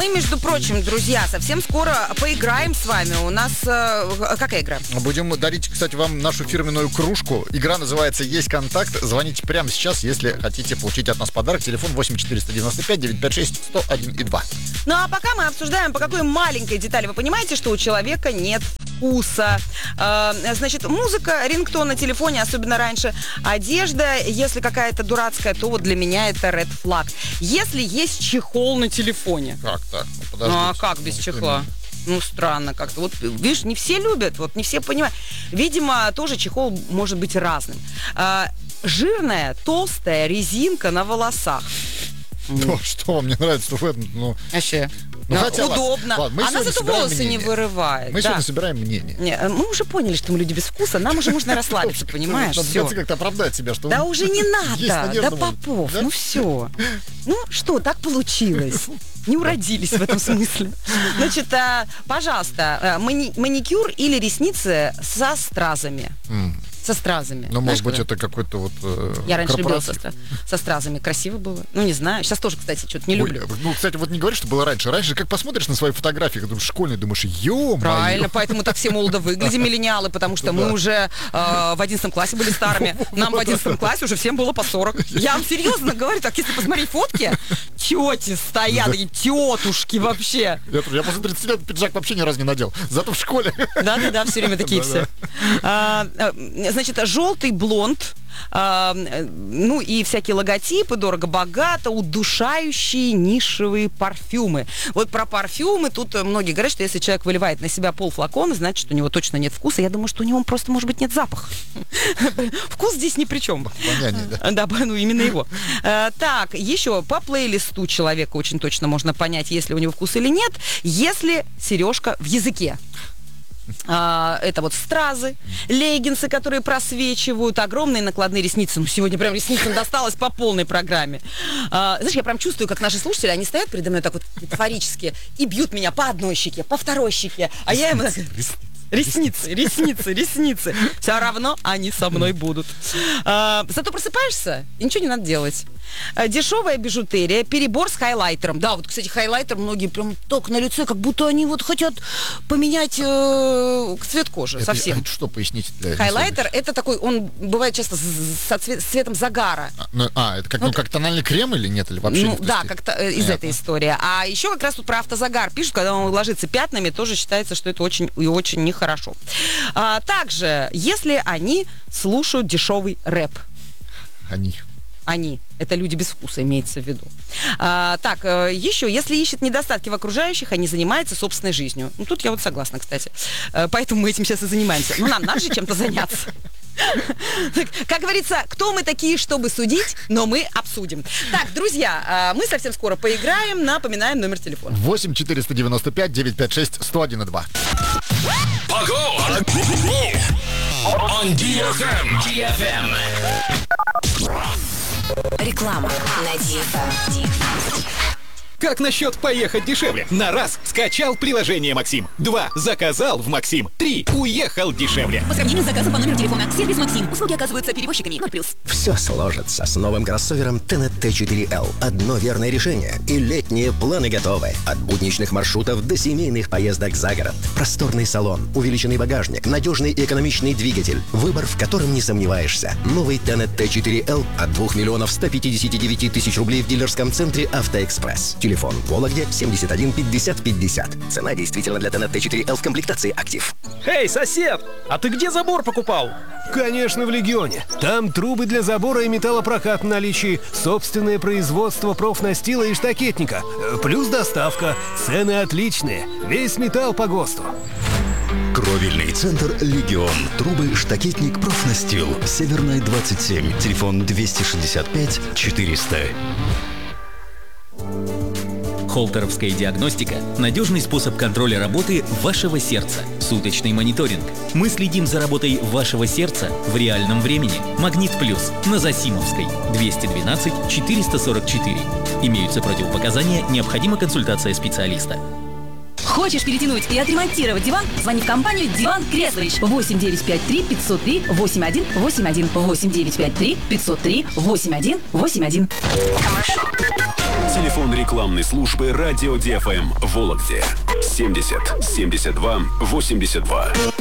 мы, между прочим, друзья, совсем скоро поиграем с вами. У нас какая игра? Будем дарить, кстати, вам нашу фирменную кружку. Игра называется «Есть контакт». Звоните прямо сейчас, если хотите получить от нас подарок. Телефон 8-495-956-101-2. Ну а пока мы обсуждаем, по какой маленькой детали вы понимаете, что у человека нет вкуса. Значит, музыка, рингтон на телефоне, особенно раньше, одежда, если какая-то дурацкая, то вот для меня это red flag. Если есть чехол на телефоне. Как так? Ну, подождите. Ну а как без чехла? Ну, странно как-то. Вот, видишь, не все любят, вот не все понимают. Видимо, тоже чехол может быть разным. Жирная, толстая резинка на волосах. Ну, что вам не нравится, что в этом, Вообще. хотя, удобно. ладно, Она зато волосы не вырывает. Мы сегодня собираем мнение. Не, мы уже поняли, что мы люди без вкуса. Нам уже можно расслабиться, понимаешь? Надо в конце как-то оправдать себя, что... Да уже не надо. Да, Попов, да? ну все. Ну что, так получилось. Не уродились в этом смысле. Значит, пожалуйста, маникюр или ресницы со стразами. Со стразами. Ну, может быть, это какой-то вот... Я раньше любила со стразами. Красиво было. Ну, не знаю. Сейчас тоже, кстати, что-то не люблю. Ну, кстати, вот не говори, что было раньше. Раньше, как посмотришь на свои фотографии, когда школьные, думаешь, ё-моё. Правильно, поэтому так все молодо выглядим, миллениалы, потому что мы уже в 11 классе были старыми. Нам в 11 классе уже всем было по 40. Я вам серьезно говорю, так если посмотреть фотки, тети стоят, такие тетушки вообще. Я после 30 лет пиджак вообще ни разу не надел. Зато в школе. Да, все время такие все. Значит, желтый блонд, ну и всякие логотипы, дорого-богато, удушающие нишевые парфюмы. Вот про парфюмы тут многие говорят, что если человек выливает на себя полфлакона, значит, у него точно нет вкуса. Я думаю, что у него просто, может быть, нет запаха. Вкус здесь ни при чем. Понятнее, да? Да, ну именно его. Так, еще по плейлисту человека очень точно можно понять, есть ли у него вкус или нет, если сережка в языке. Это вот стразы, леггинсы, которые просвечивают, огромные накладные ресницы. Ну, сегодня прям ресницам досталось по полной программе. Знаешь, я прям чувствую, как наши слушатели, они стоят передо мной так вот метафорически и бьют меня по одной щеке, по второй щеке. А я им... Ресницы. Все равно они со мной будут. Зато просыпаешься, и ничего не надо делать. Дешевая бижутерия, перебор с хайлайтером. Да, вот, кстати, хайлайтер многие прям так на лице, как будто они вот хотят поменять цвет кожи совсем. Это что, поясните? Хайлайтер, это такой, он бывает часто с цветом загара. Это как тональный крем или нет? Или вообще ну, да, как-то из этой истории. А еще как раз тут про автозагар пишут, когда он ложится пятнами, тоже считается, что это очень и очень нехорошо. Также, если они слушают дешевый рэп. Они. Это люди без вкуса, имеется в виду. Еще, если ищет недостатки в окружающих, они занимаются собственной жизнью. Ну, тут я вот согласна, кстати. Поэтому мы этим сейчас и занимаемся. Ну, нам надо же чем-то заняться. Как говорится, кто мы такие, чтобы судить, но мы обсудим. Так, друзья, мы совсем скоро поиграем. Напоминаем номер телефона. 8-495-956-101-2. Погода! On DFM. Реклама на DFM. Как насчет поехать дешевле? На раз скачал приложение Максим. 2 заказал в Максим. 3 уехал дешевле. По сравнению с заказом по номеру телефона. Сервис Максим. Услуги оказываются перевозчиками 0+. Все сложится с новым кроссовером TNT T4L. Одно верное решение, и летние планы готовы. От будничных маршрутов до семейных поездок за город. Просторный салон, увеличенный багажник, надежный и экономичный двигатель. Выбор, в котором не сомневаешься. Новый TNT T4L от 2 159 000 рублей в дилерском центре «Автоэкспресс». Телефон Вологде 71 50 50. Цена действительно для TNT T4L в комплектации «Актив». Эй, сосед, а ты где забор покупал? Конечно, в Легионе. Там трубы для забора и металлопрокат в наличии, собственное производство профнастила и штакетника, плюс доставка. Цены отличные. Весь металл по ГОСТу. Кровельный центр «Легион». Трубы, штакетник, профнастил. Северная, 27. Телефон 265 400. Холтеровская диагностика – надежный способ контроля работы вашего сердца. Суточный мониторинг. Мы следим за работой вашего сердца в реальном времени. Магнит Плюс на Засимовской, 212 444. Имеются противопоказания, необходима консультация специалиста. Хочешь перетянуть и отремонтировать диван? Звони в компанию «Диван Креслович». 8953 503 8181. 8953 503 8181. Телефон рекламной службы «Радио ДФМ» в Вологде 70 72 82.